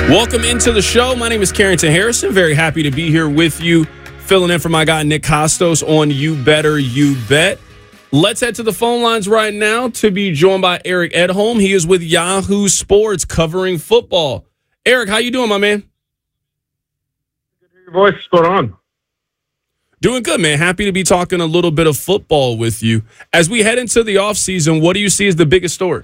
Welcome into the show. My name is Carrington Harrison. Very happy to be here with you, filling in for my guy Nick Costos on You Better You Bet. Let's head to the phone lines right now to be joined by Eric Edholm. He is with Yahoo Sports covering football. Eric, how you doing, my man? Good to hear your voice. What's going on? Doing good, man. Happy to be talking a little bit of football with you. As we head into the offseason, what do you see as the biggest story?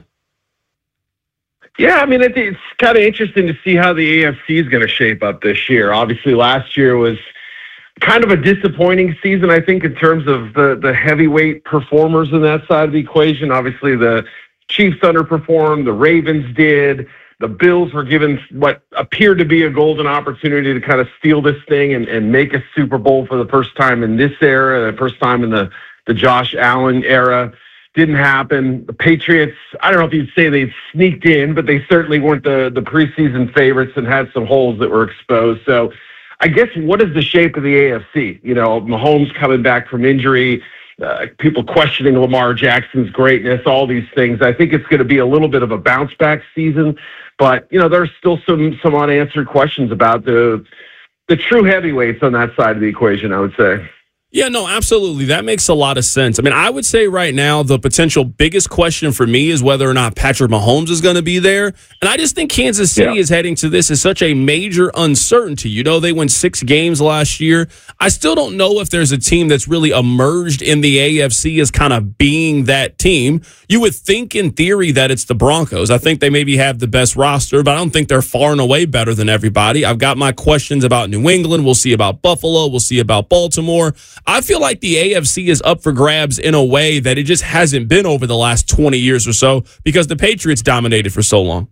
Yeah, I mean, it's kind of interesting to see how the AFC is going to shape up this year. Obviously, last year was kind of a disappointing season, I think, in terms of the heavyweight performers in that side of the equation. Obviously, the Chiefs underperformed, the Ravens did, the Bills were given what appeared to be a golden opportunity to kind of steal this thing and make a Super Bowl for the first time in this era, the first time in the Josh Allen era. Didn't happen. The Patriots, I don't know if you'd say they sneaked in, but they certainly weren't the preseason favorites and had some holes that were exposed. So I guess what is the shape of the AFC? You know, Mahomes coming back from injury, people questioning Lamar Jackson's greatness, all these things. I think it's going to be a little bit of a bounce back season, but you know, there's still some unanswered questions about the true heavyweights on that side of the equation, I would say. Yeah, no, absolutely. That makes a lot of sense. I mean, I would say right now the potential biggest question for me is whether or not Patrick Mahomes is going to be there. And I just think Kansas City is heading to this as such a major uncertainty. You know, they won 6 games last year. I still don't know if there's a team that's really emerged in the AFC as kind of being that team. You would think in theory that it's the Broncos. I think they maybe have the best roster, but I don't think they're far and away better than everybody. I've got my questions about New England. We'll see about Buffalo. We'll see about Baltimore. I feel like the AFC is up for grabs in a way that it just hasn't been over the last 20 years or so because the Patriots dominated for so long.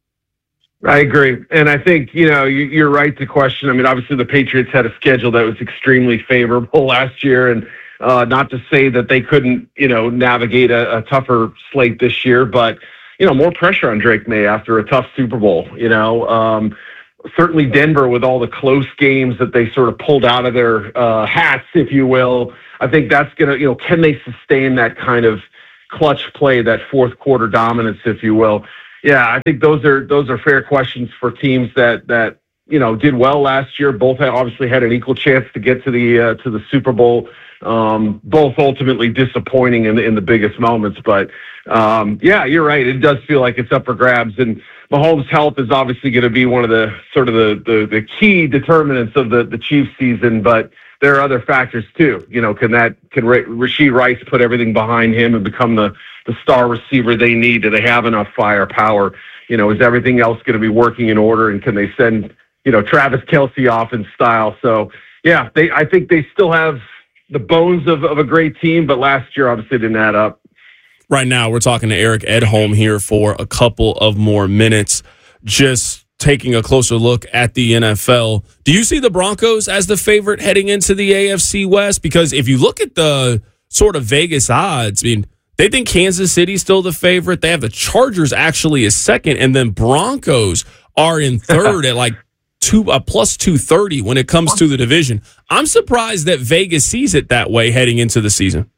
I agree. And I think, you know, you're right to question. I mean, obviously the Patriots had a schedule that was extremely favorable last year, and not to say that they couldn't, you know, navigate a tougher slate this year, but, you know, more pressure on Drake May after a tough Super Bowl, you know. Certainly Denver with all the close games that they sort of pulled out of their hats, if you will. I think that's going to, you know, can they sustain that kind of clutch play, that fourth quarter dominance, if you will? Yeah, I think those are fair questions for teams that you know did well last year. Both obviously had an equal chance to get to the Super Bowl. Both ultimately disappointing in the biggest moments, but yeah, you're right. It does feel like it's up for grabs, and Mahomes' health is obviously going to be one of the sort of the key determinants of the Chiefs season, but there are other factors too. You know, can Rashee Rice put everything behind him and become the star receiver they need? Do they have enough firepower? You know, is everything else going to be working in order, and can they send, you know, Travis Kelce off in style? So yeah, I think they still have the bones of a great team, but last year obviously didn't add up. Right now, we're talking to Eric Edholm here for a couple of more minutes, just taking a closer look at the NFL. Do you see the Broncos as the favorite heading into the AFC West? Because if you look at the sort of Vegas odds, I mean, they think Kansas City's still the favorite. They have the Chargers actually as second, and then Broncos are in third at like plus 230 when it comes to the division. I'm surprised that Vegas sees it that way heading into the season.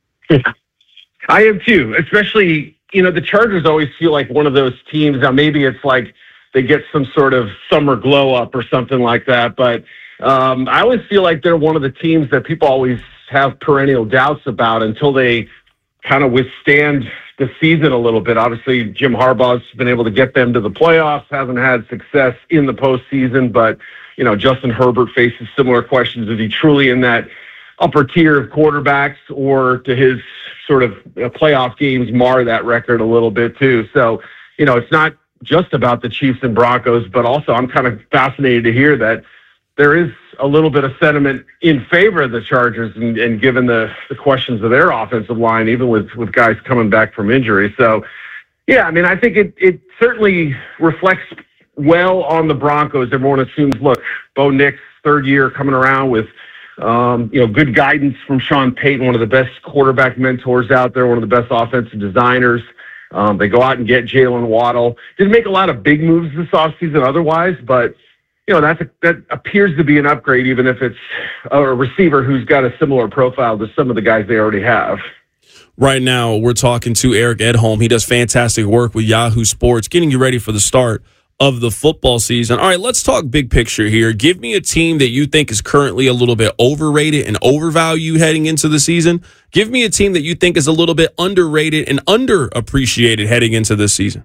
I am too, especially, you know, the Chargers always feel like one of those teams. Now, maybe it's like they get some sort of summer glow up or something like that, but I always feel like they're one of the teams that people always have perennial doubts about until they kind of withstand the season a little bit. Obviously, Jim Harbaugh's been able to get them to the playoffs, hasn't had success in the postseason, but, you know, Justin Herbert faces similar questions. Is he truly in that upper tier of quarterbacks, or to his sort of playoff games mar that record a little bit too? So, you know, it's not just about the Chiefs and Broncos, but also I'm kind of fascinated to hear that there is a little bit of sentiment in favor of the Chargers, and given the questions of their offensive line, even with guys coming back from injury. So, yeah, I mean, I think it certainly reflects well on the Broncos. Everyone assumes, look, Bo Nix, third year coming around with, you know, good guidance from Sean Payton, one of the best quarterback mentors out there, one of the best offensive designers. They go out and get Jalen Waddle. Didn't make a lot of big moves this offseason otherwise, but, you know, that appears to be an upgrade, even if it's a receiver who's got a similar profile to some of the guys they already have. Right now, we're talking to Eric Edholm. He does fantastic work with Yahoo Sports, getting you ready for the start of the football season. All right, let's talk big picture here. Give me a team that you think is currently a little bit overrated and overvalued heading into the season. Give me a team that you think is a little bit underrated and underappreciated heading into this season.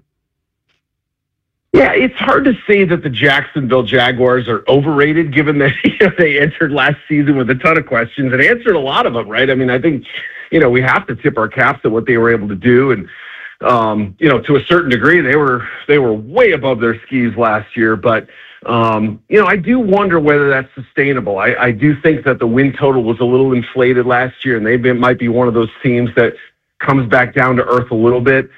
Yeah, it's hard to say that the Jacksonville Jaguars are overrated, given that they entered last season with a ton of questions and answered a lot of them, right? I mean, I think, we have to tip our caps at what they were able to do. And, to a certain degree, they were way above their skis last year. But, I do wonder whether that's sustainable. I do think that the win total was a little inflated last year, and might be one of those teams that comes back down to earth a little bit.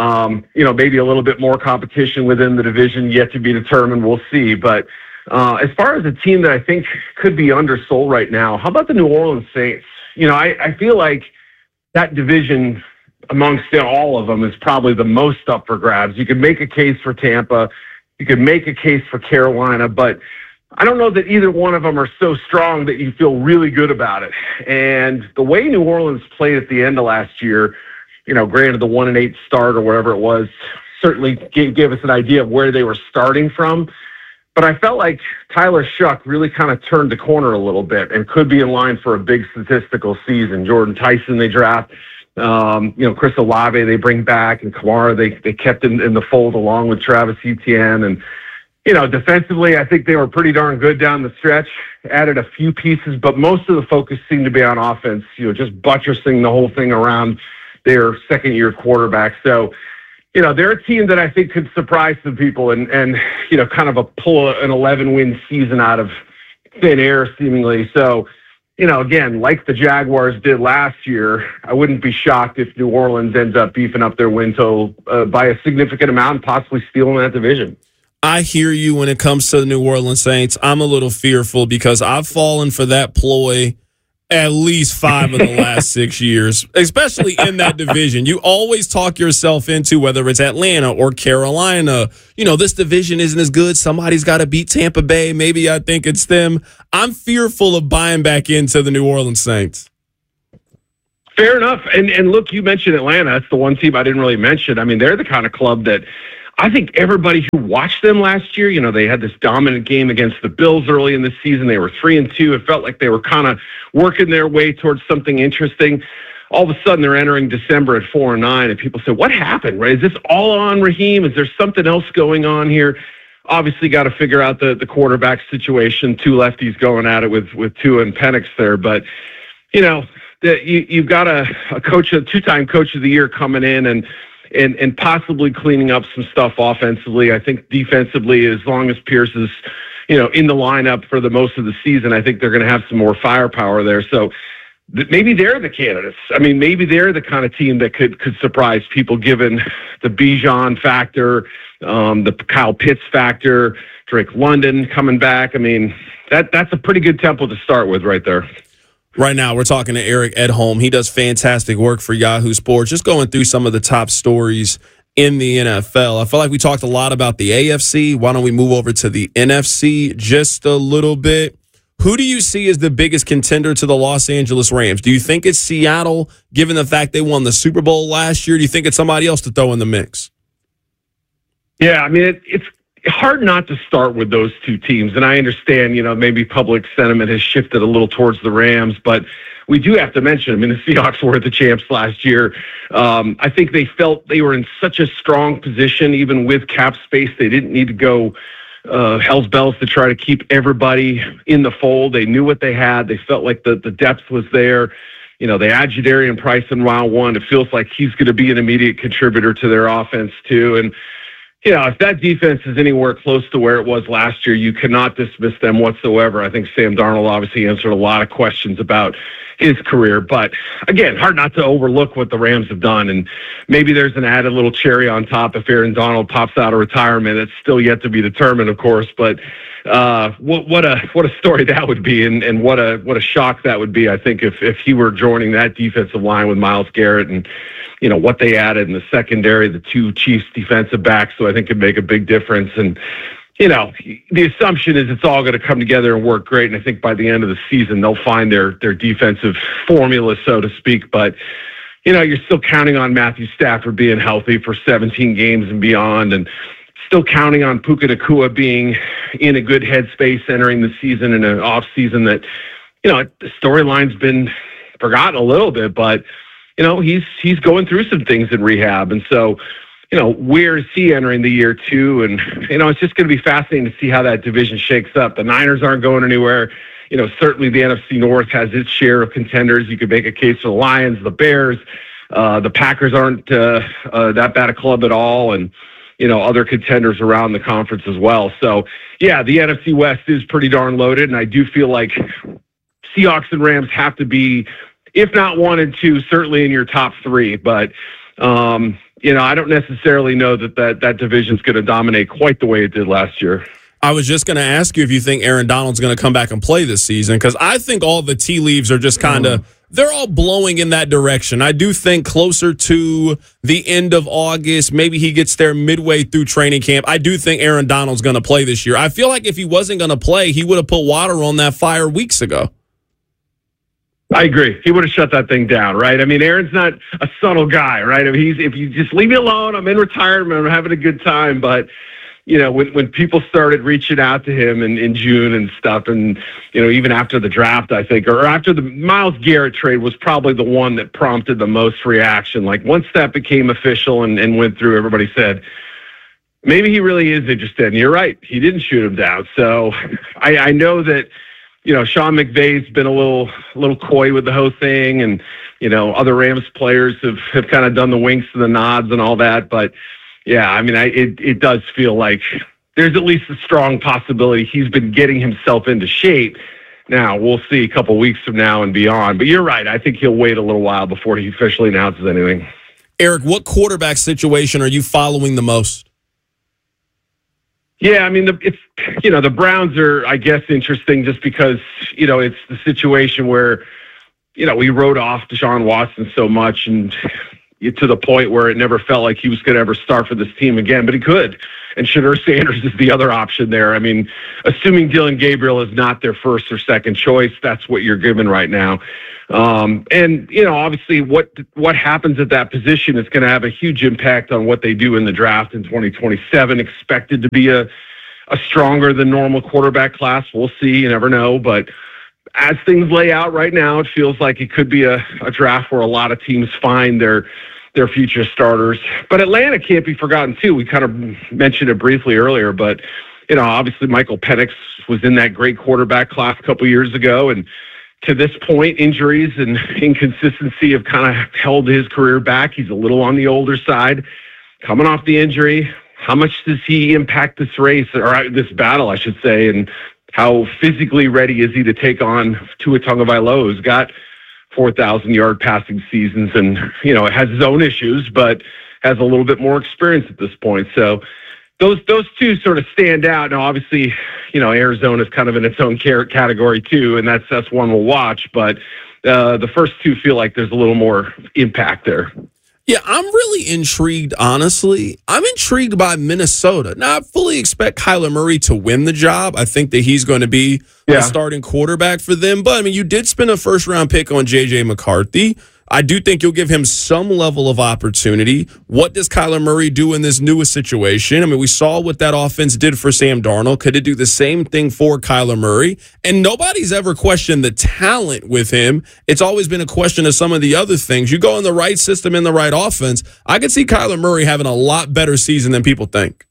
Maybe a little bit more competition within the division yet to be determined. We'll see. But as far as a team that I think could be undersold right now, how about the New Orleans Saints? I feel like that division amongst all of them is probably the most up for grabs. You could make a case for Tampa. You could make a case for Carolina, but I don't know that either one of them are so strong that you feel really good about it. And the way New Orleans played at the end of last year, granted the 1-8 start or whatever it was, certainly gave us an idea of where they were starting from. But I felt like Tyler Shuck really kind of turned the corner a little bit and could be in line for a big statistical season. Jordan Tyson they draft, Chris Olave they bring back, and Kamara they kept in the fold along with Travis Etienne. And, defensively, I think they were pretty darn good down the stretch. Added a few pieces, but most of the focus seemed to be on offense, just buttressing the whole thing around their second-year quarterback. So, they're a team that I think could surprise some people and kind of pull an 11-win season out of thin air, seemingly. So, again, like the Jaguars did last year, I wouldn't be shocked if New Orleans ends up beefing up their win total by a significant amount and possibly stealing that division. I hear you when it comes to the New Orleans Saints. I'm a little fearful because I've fallen for that ploy at least 5 of the last 6 years, especially in that division. You always talk yourself into, whether it's Atlanta or Carolina, this division isn't as good. Somebody's got to beat Tampa Bay. Maybe I think it's them. I'm fearful of buying back into the New Orleans Saints. Fair enough. And look, you mentioned Atlanta. That's the one team I didn't really mention. I mean, they're the kind of club that I think everybody who watched them last year, they had this dominant game against the Bills early in the season. They were 3-2. It felt like they were kind of working their way towards something interesting. All of a sudden, they're entering December at 4-9, and people say, "What happened? Right? Is this all on Raheem? Is there something else going on here?" Obviously, got to figure out the quarterback situation. Two lefties going at it with Tua and Penix there, but you've got a coach, a two-time coach of the year coming in and possibly cleaning up some stuff offensively. I think defensively, as long as Pierce is, in the lineup for the most of the season, I think they're going to have some more firepower there. So maybe they're the candidates. I mean, maybe they're the kind of team that could surprise people, given the Bijan factor, the Kyle Pitts factor, Drake London coming back. I mean, that's a pretty good tempo to start with right there. Right now, we're talking to Eric Edholm. He does fantastic work for Yahoo Sports, just going through some of the top stories in the NFL. I feel like we talked a lot about the AFC. Why don't we move over to the NFC just a little bit? Who do you see as the biggest contender to the Los Angeles Rams? Do you think it's Seattle, given the fact they won the Super Bowl last year? Do you think it's somebody else to throw in the mix? Yeah, I mean, it's hard not to start with those two teams. And I understand, maybe public sentiment has shifted a little towards the Rams, but we do have to mention, the Seahawks were the champs last year. I think they felt they were in such a strong position, even with cap space. They didn't need to go hell's bells to try to keep everybody in the fold. They knew what they had. They felt like the depth was there. They had Jadarian Price in round one. It feels like he's going to be an immediate contributor to their offense too. And if that defense is anywhere close to where it was last year, you cannot dismiss them whatsoever. I think Sam Darnold obviously answered a lot of questions about his career. But, again, hard not to overlook what the Rams have done. And maybe there's an added little cherry on top if Aaron Donald pops out of retirement. It's still yet to be determined, of course. But what a story that would be, and what a shock that would be, I think, if he were joining that defensive line with Myles Garrett and what they added in the secondary, the two Chiefs defensive backs, so I think could make a big difference. And, the assumption is it's all going to come together and work great. And I think by the end of the season, they'll find their defensive formula, so to speak. But, you're still counting on Matthew Stafford being healthy for 17 games and beyond. And still counting on Puka Nacua being in a good headspace entering the season in an off season that, the storyline's been forgotten a little bit, but, he's going through some things in rehab. And so, where is he entering the year too? And, it's just going to be fascinating to see how that division shakes up. The Niners aren't going anywhere. Certainly the NFC North has its share of contenders. You could make a case for the Lions, the Bears. The Packers aren't that bad a club at all. And, other contenders around the conference as well. So, yeah, the NFC West is pretty darn loaded. And I do feel like Seahawks and Rams have to be, if not 1 and 2, certainly in your top 3. But, I don't necessarily know that division's going to dominate quite the way it did last year. I was just going to ask you if you think Aaron Donald's going to come back and play this season, because I think all the tea leaves are just kind of, they're all blowing in that direction. I do think closer to the end of August, maybe he gets there midway through training camp. I do think Aaron Donald's going to play this year. I feel like if he wasn't going to play, he would have put water on that fire weeks ago. I agree. He would have shut that thing down, right? I mean, Aaron's not a subtle guy, right? I mean, if you just leave me alone, I'm in retirement, I'm having a good time. But, when people started reaching out to him in June and stuff, and, even after the draft, I think, or after the Myles Garrett trade was probably the one that prompted the most reaction. Like, once that became official and went through, everybody said, maybe he really is interested. And you're right. He didn't shoot him down. So I know that, Sean McVay's been a little coy with the whole thing, and, other Rams players have kind of done the winks and the nods and all that. But, yeah, I mean, it does feel like there's at least a strong possibility he's been getting himself into shape. Now, we'll see a couple weeks from now and beyond. But you're right. I think he'll wait a little while before he officially announces anything. Eric, what quarterback situation are you following the most? Yeah, I mean, the Browns are, I guess, interesting just because, it's the situation where, we wrote off Deshaun Watson so much and to the point where it never felt like he was going to ever start for this team again, but he could. And Shedeur Sanders is the other option there. I mean, assuming Dylan Gabriel is not their first or second choice, that's what you're given right now. And, obviously what happens at that position is going to have a huge impact on what they do in the draft in 2027, expected to be a stronger than normal quarterback class. We'll see. You never know. But as things lay out right now, it feels like it could be a draft where a lot of teams find their future starters. But Atlanta can't be forgotten too. We kind of mentioned it briefly earlier, but, obviously Michael Penix was in that great quarterback class a couple years ago. And to this point, injuries and inconsistency have kind of held his career back. He's a little on the older side. Coming off the injury, how much does he impact this race, or this battle, I should say, and how physically ready is he to take on Tua Tagovailoa, who's got 4,000-yard passing seasons and, has his own issues, but has a little bit more experience at this point. So those two sort of stand out. Now, obviously, Arizona is kind of in its own category too, and that's one we'll watch. But the first two feel like there's a little more impact there. Yeah, I'm really intrigued, honestly. I'm intrigued by Minnesota. Now, I fully expect Kyler Murray to win the job. I think that he's going to be the starting quarterback for them. But, I mean, you did spend a first-round pick on J.J. McCarthy. I do think you'll give him some level of opportunity. What does Kyler Murray do in this newest situation? I mean, we saw what that offense did for Sam Darnold. Could it do the same thing for Kyler Murray? And nobody's ever questioned the talent with him. It's always been a question of some of the other things. You go in the right system, in the right offense, I could see Kyler Murray having a lot better season than people think.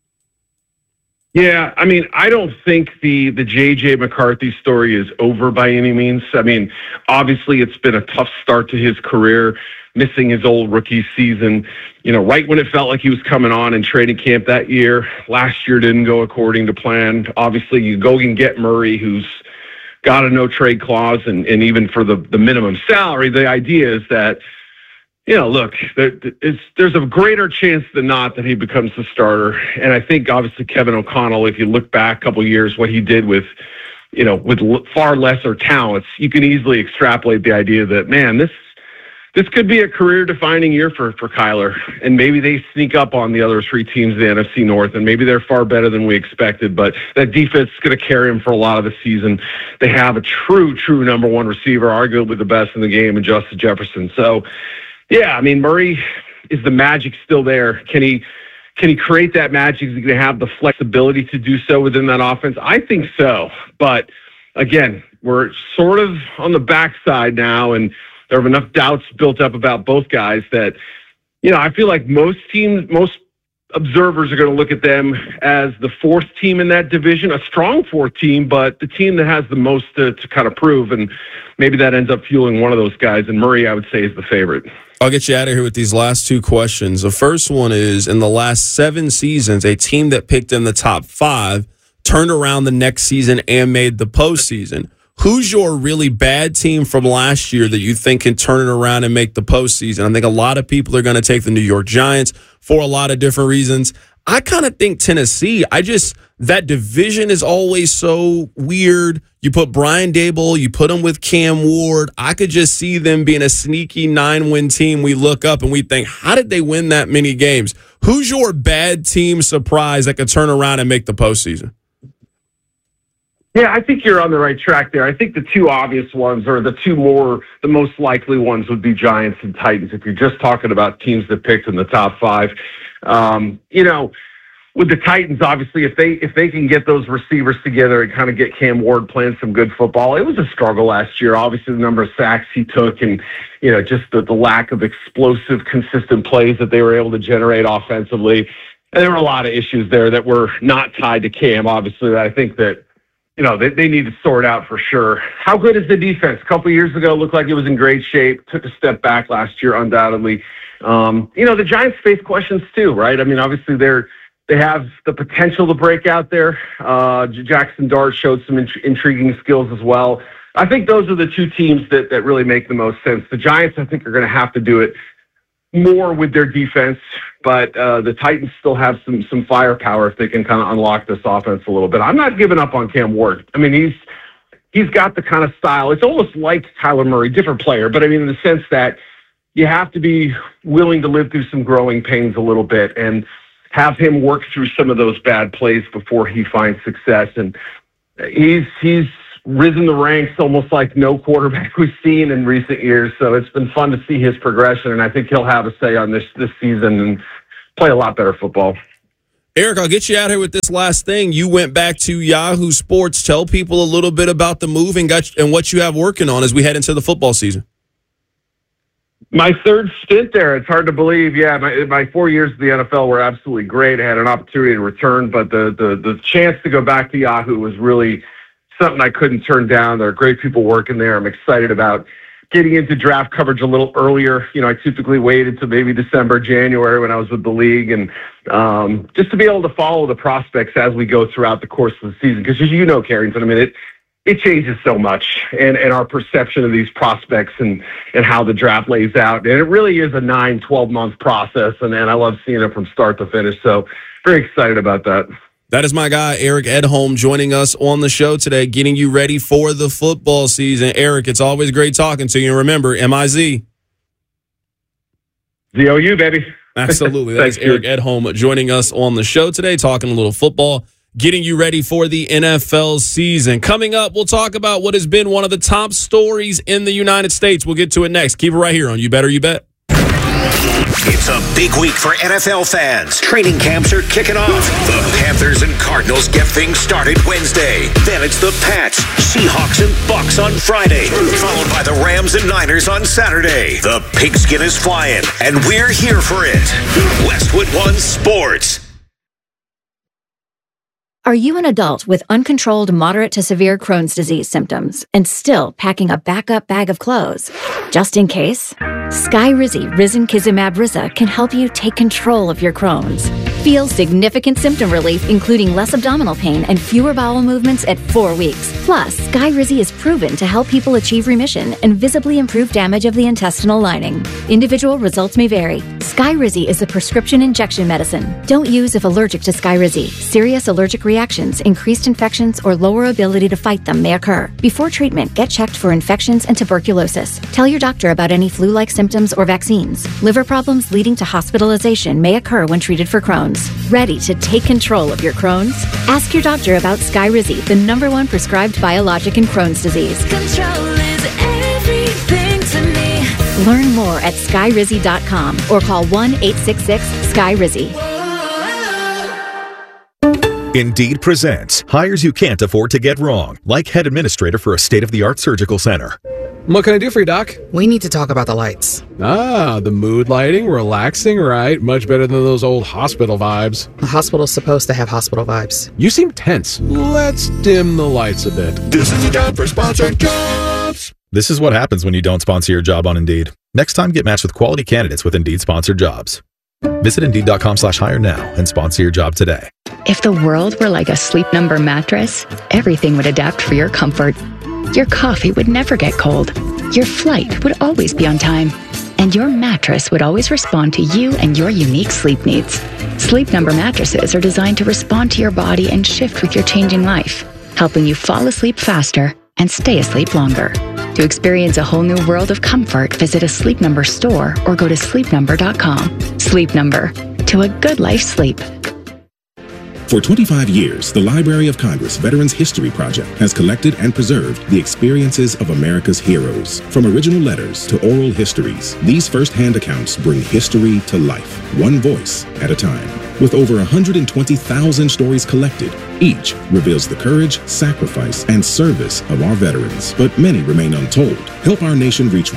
Yeah, I mean, I don't think the J.J. McCarthy story is over by any means. I mean, obviously it's been a tough start to his career, missing his old rookie season, right when it felt like he was coming on in training camp that year. Last year didn't go according to plan. Obviously, you go and get Murray, who's got a no-trade clause, and even for the minimum salary, the idea is that, look, there's a greater chance than not that he becomes the starter. And I think, obviously, Kevin O'Connell, if you look back a couple of years, what he did with far lesser talents, you can easily extrapolate the idea that, man, this could be a career-defining year for Kyler. And maybe they sneak up on the other three teams in the NFC North, and maybe they're far better than we expected. But that defense is going to carry him for a lot of the season. They have a true number one receiver, arguably the best in the game, in Justin Jefferson. So, yeah, I mean, Murray, is the magic still there? Can he Can he create that magic? Is he going to have the flexibility to do so within that offense? I think so. But again, we're sort of on the backside now, and there are enough doubts built up about both guys that, I feel like most observers are going to look at them as the fourth team in that division, a strong fourth team, but the team that has the most to kind of prove, and maybe that ends up fueling one of those guys. And Murray, I would say, is the favorite. I'll get you out of here with these last two questions. The first one is, in the last 7 seasons, a team that picked in the top 5 turned around the next season and made the postseason. Who's your really bad team from last year that you think can turn it around and make the postseason? I think a lot of people are going to take the New York Giants for a lot of different reasons. I kind of think Tennessee, that division is always so weird. You put Brian Daboll, you put him with Cam Ward. I could just see them being a sneaky 9-win team. We look up and we think, how did they win that many games? Who's your bad team surprise that could turn around and make the postseason? Yeah, I think you're on the right track there. I think the two obvious ones, or the most likely ones, would be Giants and Titans. If you're just talking about teams that picked in the top 5, with the Titans, obviously, if they can get those receivers together and kind of get Cam Ward playing some good football, it was a struggle last year. Obviously, the number of sacks he took, and just the lack of explosive, consistent plays that they were able to generate offensively. And there were a lot of issues there that were not tied to Cam. Obviously, that I think that. They need to sort out for sure. How good is the defense? A couple of years ago, looked like it was in great shape. Took a step back last year, undoubtedly. The Giants face questions too, right? I mean, obviously they have the potential to break out there. Jackson Dart showed some intriguing skills as well. I think those are the two teams that really make the most sense. The Giants, I think, are going to have to do it more with their defense, but the Titans still have some firepower if they can kind of unlock this offense a little bit. I'm not giving up on Cam Ward. I mean, he's got the kind of style. It's almost like Kyler Murray, different player, but I mean in the sense that you have to be willing to live through some growing pains a little bit and have him work through some of those bad plays before he finds success. And he's risen the ranks almost like no quarterback we've seen in recent years. So it's been fun to see his progression, and I think he'll have a say on this season and play a lot better football. Eric, I'll get you out here with this last thing. You went back to Yahoo Sports. Tell people a little bit about the move and what you have working on as we head into the football season. My third stint there, it's hard to believe. Yeah, my 4 years of the NFL were absolutely great. I had an opportunity to return, but the chance to go back to Yahoo was really something I couldn't turn down. There are great people working there. I'm excited about getting into draft coverage a little earlier. I typically waited to maybe December, January when I was with the league, and just to be able to follow the prospects as we go throughout the course of the season. Because as you know, Carrington, I mean, it changes so much, and our perception of these prospects and how the draft lays out. And it really is a 9-12-month process, and I love seeing it from start to finish. So very excited about that. That is my guy, Eric Edholm, joining us on the show today, getting you ready for the football season. Eric, it's always great talking to you. And remember, MIZ. ZOU, baby. Absolutely. That's Eric Edholm joining us on the show today, talking a little football, getting you ready for the NFL season. Coming up, we'll talk about what has been one of the top stories in the United States. We'll get to it next. Keep it right here on You Better You Bet. It's a big week for NFL fans. Training camps are kicking off. The Panthers and Cardinals get things started Wednesday. Then it's the Pats, Seahawks, and Bucks on Friday, followed by the Rams and Niners on Saturday. The pigskin is flying, and we're here for it. Westwood One Sports. Are you an adult with uncontrolled moderate to severe Crohn's disease symptoms and still packing a backup bag of clothes? Just in case? Skyrizi Risankizumab Riza can help you take control of your Crohn's. Feel significant symptom relief, including less abdominal pain and fewer bowel movements at 4 weeks. Plus, Skyrizi is proven to help people achieve remission and visibly improve damage of the intestinal lining. Individual results may vary. Skyrizi is a prescription injection medicine. Don't use if allergic to Skyrizi. Serious allergic reactions, increased infections, or lower ability to fight them may occur. Before treatment, get checked for infections and tuberculosis. Tell your doctor about any flu-like symptoms or vaccines. Liver problems leading to hospitalization may occur when treated for Crohn's. Ready to take control of your Crohn's? Ask your doctor about Skyrizi, the #1 prescribed biologic in Crohn's disease. Control is everything to me. Learn more at skyrizi.com or call 1-866-SKYRIZI. Indeed presents hires you can't afford to get wrong, like head administrator for a state-of-the-art surgical center. What can I do for you, Doc? We need to talk about the lights. Ah, the mood lighting, relaxing, right? Much better than those old hospital vibes. A hospital's supposed to have hospital vibes. You seem tense. Let's dim the lights a bit. This is the time for sponsored jobs. This is what happens when you don't sponsor your job on Indeed. Next time, get matched with quality candidates with Indeed sponsored jobs. Visit Indeed.com/hire now and sponsor your job today. If the world were like a Sleep Number mattress, everything would adapt for your comfort. Your coffee would never get cold. Your flight would always be on time. And your mattress would always respond to you and your unique sleep needs. Sleep Number mattresses are designed to respond to your body and shift with your changing life, helping you fall asleep faster and stay asleep longer. To experience a whole new world of comfort, visit a Sleep Number store or go to sleepnumber.com. Sleep Number. To a good life's sleep. For 25 years, the Library of Congress Veterans History Project has collected and preserved the experiences of America's heroes. From original letters to oral histories, these first-hand accounts bring history to life, one voice at a time. With over 120,000 stories collected, each reveals the courage, sacrifice, and service of our veterans. But many remain untold. Help our nation reach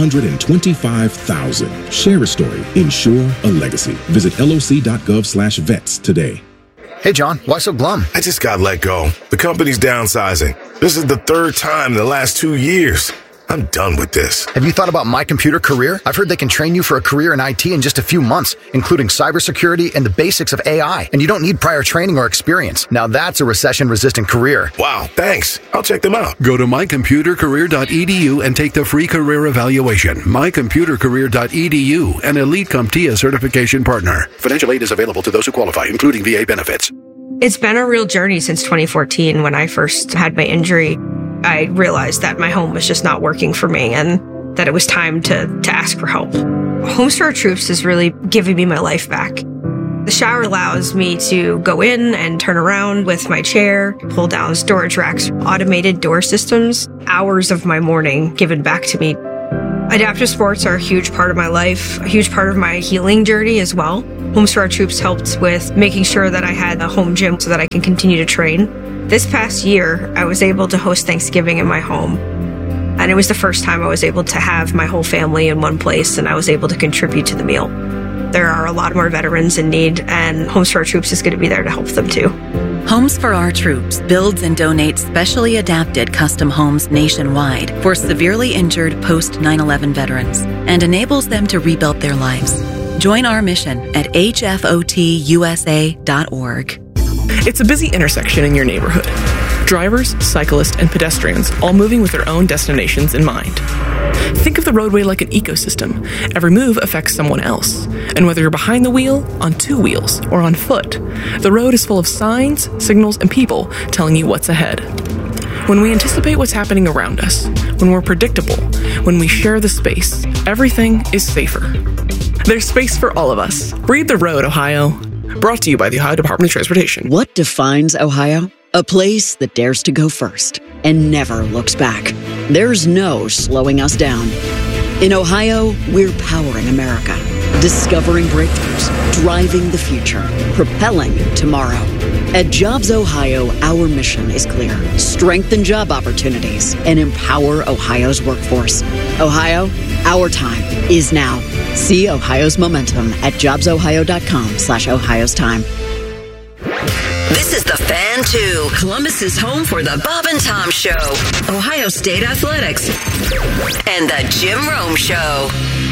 125,000. Share a story. Ensure a legacy. Visit loc.gov/vets today. Hey, John, why so glum? I just got let go. The company's downsizing. This is the third time in the last 2 years. I'm done with this. Have you thought about My Computer Career? I've heard they can train you for a career in IT in just a few months, including cybersecurity and the basics of AI. And you don't need prior training or experience. Now that's a recession-resistant career. Wow, thanks. I'll check them out. Go to mycomputercareer.edu and take the free career evaluation. mycomputercareer.edu, an Elite CompTIA certification partner. Financial aid is available to those who qualify, including VA benefits. It's been a real journey since 2014 when I first had my injury. I realized that my home was just not working for me and that it was time to ask for help. Homes for Our Troops is really giving me my life back. The shower allows me to go in and turn around with my chair, pull down storage racks, automated door systems, hours of my morning given back to me. Adaptive sports are a huge part of my life, a huge part of my healing journey as well. Homes for Our Troops helped with making sure that I had a home gym so that I can continue to train. This past year, I was able to host Thanksgiving in my home. And it was the first time I was able to have my whole family in one place and I was able to contribute to the meal. There are a lot more veterans in need and Homes for Our Troops is going to be there to help them too. Homes for Our Troops builds and donates specially adapted custom homes nationwide for severely injured post-9/11 veterans and enables them to rebuild their lives. Join our mission at hfotusa.org. It's a busy intersection in your neighborhood. Drivers, cyclists, and pedestrians all moving with their own destinations in mind. Think of the roadway like an ecosystem. Every move affects someone else. And whether you're behind the wheel, on two wheels, or on foot, the road is full of signs, signals, and people telling you what's ahead. When we anticipate what's happening around us, when we're predictable, when we share the space, everything is safer. There's space for all of us. Read the road, Ohio. Brought to you by the Ohio Department of Transportation. What defines Ohio? A place that dares to go first and never looks back. There's no slowing us down. In Ohio, we're powering America, discovering breakthroughs, driving the future, propelling tomorrow. At Jobs Ohio, our mission is clear. Strengthen job opportunities and empower Ohio's workforce. Ohio, our time is now. See Ohio's momentum at jobsohio.com/Ohio's time. This is the Fan 2, Columbus's home for the Bob and Tom Show, Ohio State Athletics, and the Jim Rome Show.